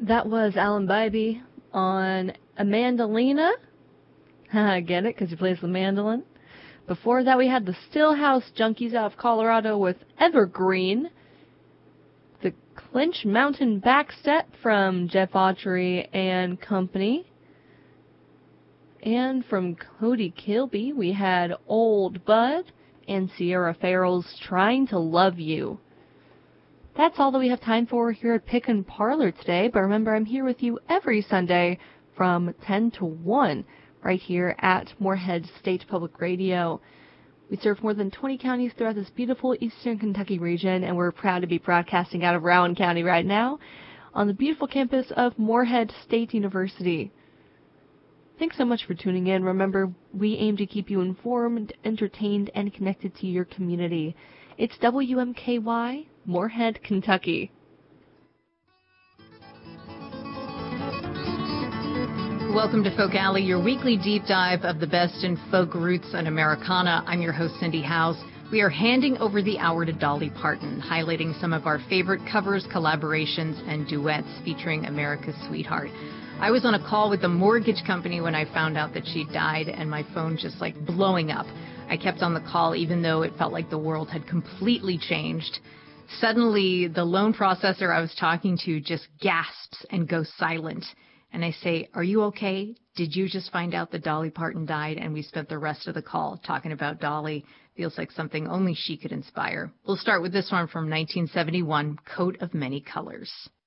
That was Alan Bybee on a mandolina. I get it, because he plays the mandolin. Before that, we had the Stillhouse Junkies out of Colorado with Evergreen. The Clinch Mountain Backstep from Jeff Autry and Company. And from Cody Kilby, we had Old Bud and Sierra Farrell's Trying to Love You. That's all that we have time for here at Pick and Parlor today, but remember, I'm here with you every Sunday from 10 to 1 right here at Moorhead State Public Radio. We serve more than 20 counties throughout this beautiful eastern Kentucky region, and we're proud to be broadcasting out of Rowan County right now on the beautiful campus of Moorhead State University. Thanks so much for tuning in. Remember, we aim to keep you informed, entertained, and connected to your community. It's WMKY, Moorhead, Kentucky. Welcome to Folk Alley, your weekly deep dive of the best in folk roots and Americana. I'm your host, Cindy Howes. We are handing over the hour to Dolly Parton, highlighting some of our favorite covers, collaborations, and duets featuring America's Sweetheart. I was on a call with the mortgage company when I found out that she died, and my phone just blowing up. I kept on the call even though it felt like the world had completely changed. Suddenly, the loan processor I was talking to just gasps and goes silent. And I say, "Are you okay? Did you just find out that Dolly Parton died?" And we spent the rest of the call talking about Dolly. Feels like something only she could inspire. We'll start with this one from 1971, Coat of Many Colors.